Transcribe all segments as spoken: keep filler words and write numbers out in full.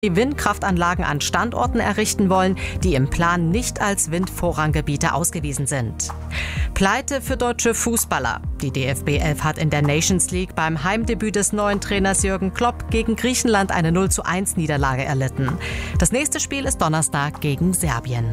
die Windkraftanlagen an Standorten errichten wollen, die im Plan nicht als Windvorranggebiete ausgewiesen sind. Pleite für deutsche Fußballer. Die D F B elf hat in der Nations League beim Heimdebüt des neuen Trainers Jürgen Klopp gegen Griechenland eine null zu eins Niederlage erlitten. Das nächste Spiel ist Donnerstag gegen Serbien.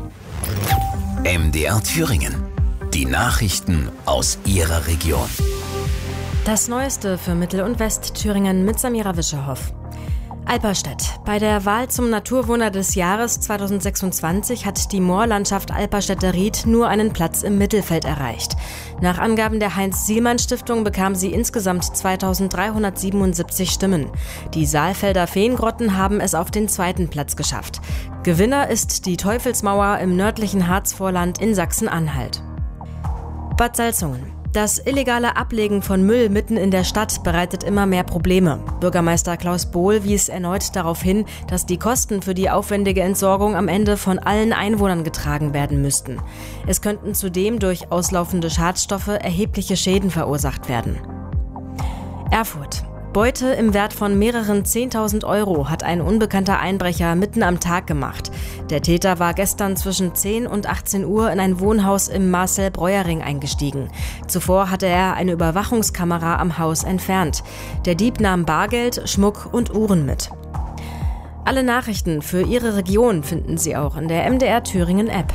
M D R Thüringen. Die Nachrichten aus Ihrer Region. Das Neueste für Mittel- und Westthüringen mit Samira Wischerhoff. Alperstedt. Bei der Wahl zum Naturwunder des Jahres zweitausendsechsundzwanzig hat die Moorlandschaft Alperstedter Ried nur einen Platz im Mittelfeld erreicht. Nach Angaben der Heinz-Sielmann-Stiftung bekam sie insgesamt zweitausenddreihundertsiebenundsiebzig Stimmen. Die Saalfelder Feengrotten haben es auf den zweiten Platz geschafft. Gewinner ist die Teufelsmauer im nördlichen Harzvorland in Sachsen-Anhalt. Bad Salzungen. Das illegale Ablegen von Müll mitten in der Stadt bereitet immer mehr Probleme. Bürgermeister Klaus Bohl wies erneut darauf hin, dass die Kosten für die aufwendige Entsorgung am Ende von allen Einwohnern getragen werden müssten. Es könnten zudem durch auslaufende Schadstoffe erhebliche Schäden verursacht werden. Erfurt. Beute im Wert von mehreren zehntausend Euro hat ein unbekannter Einbrecher mitten am Tag gemacht. Der Täter war gestern zwischen zehn und achtzehn Uhr in ein Wohnhaus im Marcel-Breuer-Ring eingestiegen. Zuvor hatte er eine Überwachungskamera am Haus entfernt. Der Dieb nahm Bargeld, Schmuck und Uhren mit. Alle Nachrichten für Ihre Region finden Sie auch in der M D R Thüringen App.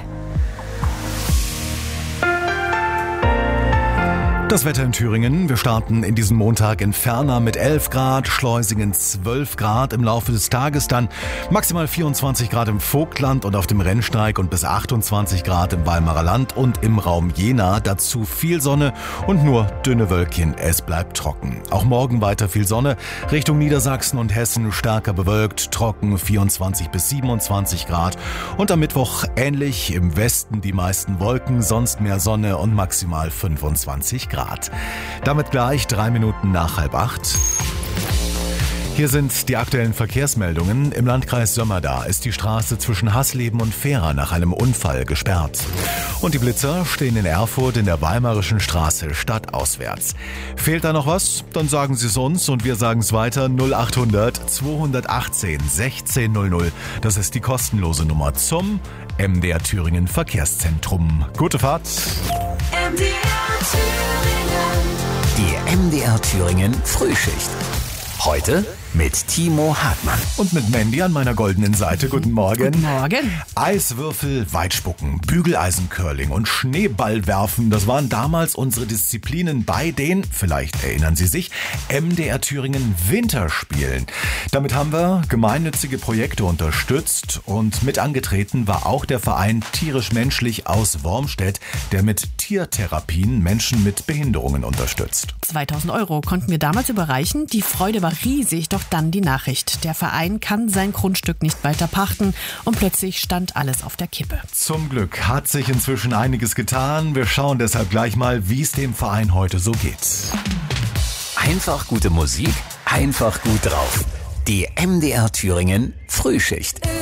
Das Wetter in Thüringen. Wir starten in diesem Montag in Ferner mit elf Grad, Schleusingen zwölf Grad, im Laufe des Tages dann maximal vierundzwanzig Grad im Vogtland und auf dem Rennsteig und bis achtundzwanzig Grad im Weimarer Land und im Raum Jena. Dazu viel Sonne und nur dünne Wölkchen. Es bleibt trocken. Auch morgen weiter viel Sonne. Richtung Niedersachsen und Hessen stärker bewölkt, trocken vierundzwanzig bis siebenundzwanzig Grad. Und am Mittwoch ähnlich, im Westen die meisten Wolken, sonst mehr Sonne und maximal fünfundzwanzig Grad. Damit gleich drei Minuten nach halb acht. Hier sind die aktuellen Verkehrsmeldungen. Im Landkreis Sömmerda ist die Straße zwischen Hasleben und Fehra nach einem Unfall gesperrt. Und die Blitzer stehen in Erfurt in der Weimarischen Straße stadtauswärts. Fehlt da noch was? Dann sagen Sie es uns und wir sagen es weiter. null achthundert zweihundertachtzehn sechzehn null null. Das ist die kostenlose Nummer zum M D R Thüringen Verkehrszentrum. Gute Fahrt. M D R Thüringen. Die M D R Thüringen Frühschicht. Heute mit Timo Hartmann. Und mit Mandy an meiner goldenen Seite. Guten Morgen. Guten Morgen. Eiswürfel, Weitspucken, Bügeleisencurling und Schneeballwerfen. Das waren damals unsere Disziplinen bei den, vielleicht erinnern Sie sich, M D R Thüringen Winterspielen. Damit haben wir gemeinnützige Projekte unterstützt und mit angetreten war auch der Verein Tierisch-Menschlich aus Wormstedt, der mit Tiertherapien Menschen mit Behinderungen unterstützt. zweitausend Euro konnten wir damals überreichen. Die Freude war riesig, doch dann die Nachricht. Der Verein kann sein Grundstück nicht weiter pachten und plötzlich stand alles auf der Kippe. Zum Glück hat sich inzwischen einiges getan. Wir schauen deshalb gleich mal, wie es dem Verein heute so geht. Einfach gute Musik, einfach gut drauf. Die M D R Thüringen Frühschicht.